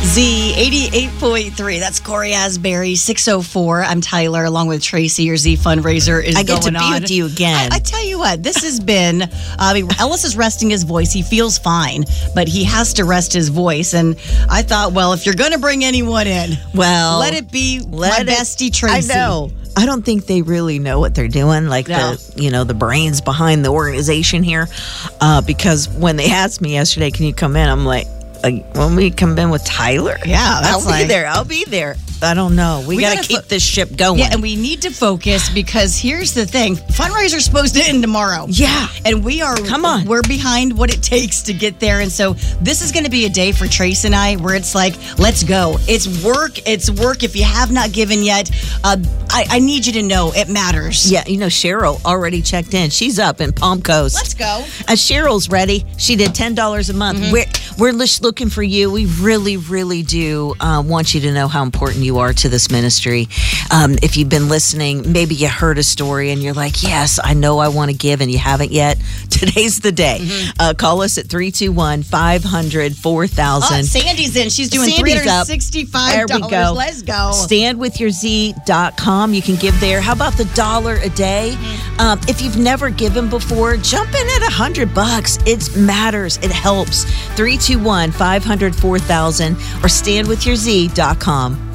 Z 88.3. That's Corey Asbury. 6:04. I'm Tyler, along with Tracy. Your Z fundraiser is going on. I get to be with you again. I tell you what, this has been. Ellis is resting his voice. He feels fine, but he has to rest his voice. And I thought, well, if you're going to bring anyone in, let it be my bestie Tracy. I know. I don't think they really know what they're doing, the brains behind the organization here. Because when they asked me yesterday, can you come in? I'm like, want me to come in with Tyler? Yeah, I'll be there. I don't know. We got to keep this ship going. Yeah, and we need to focus because here's the thing. Fundraiser's supposed to end tomorrow. Yeah. And we're behind what it takes to get there. And so this is going to be a day for Trace and I where it's like, let's go. It's work. If you have not given yet, I need you to know it matters. Yeah, Cheryl already checked in. She's up in Palm Coast. Let's go. Cheryl's ready. She did $10 a month. Mm-hmm. We're just looking for you. We really, really do want you to know how important you are to this ministry. If you've been listening, maybe you heard a story and you're like, yes, I know I want to give and you haven't yet. Today's the day. Mm-hmm. Call us at 321-500-4000. Sandy's in. She's doing $365. There we go. Let's go. StandWithYourZ.com. You can give there. How about the $1 a day? Mm-hmm. If you've never given before, jump in at $100. It matters. It helps. 321-500-4000 or StandWithYourZ.com.